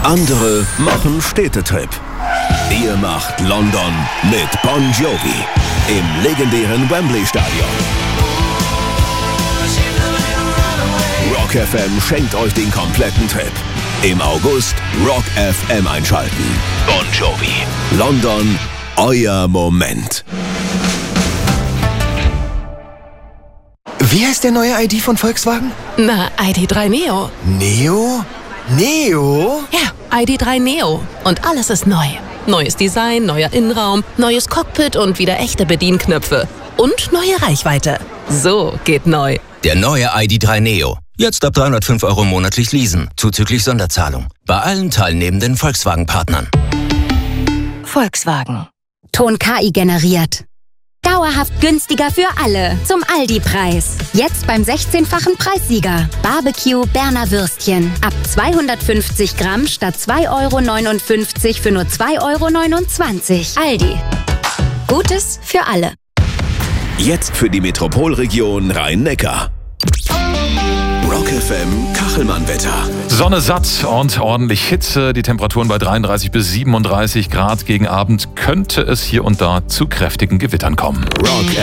Andere machen Städtetrip. Ihr macht London mit Bon Jovi im legendären Wembley-Stadion. Rock FM schenkt euch den kompletten Trip. Im August Rock FM einschalten. Bon Jovi. London, euer Moment. Wie heißt der neue ID von Volkswagen? Na, ID.3 Neo. Neo? Neo? Ja, ID.3 Neo. Und alles ist neu. Neues Design, neuer Innenraum, neues Cockpit und wieder echte Bedienknöpfe. Und neue Reichweite. So geht neu. Der neue ID.3 Neo. Jetzt ab 305 € monatlich leasen, zuzüglich Sonderzahlung. Bei allen teilnehmenden Volkswagen-Partnern. Volkswagen. Ton KI generiert. Dauerhaft günstiger für alle. Zum Aldi-Preis. Jetzt beim 16-fachen Preissieger. Barbecue Berner Würstchen. Ab 250 Gramm statt 2,59 € für nur 2,29 €. Aldi. Gutes für alle. Jetzt für die Metropolregion Rhein-Neckar. Rock FM Kachelmann-Wetter. Sonne satt und ordentlich Hitze. Die Temperaturen bei 33 bis 37 Grad. Gegen Abend könnte es hier und da zu kräftigen Gewittern kommen. Rock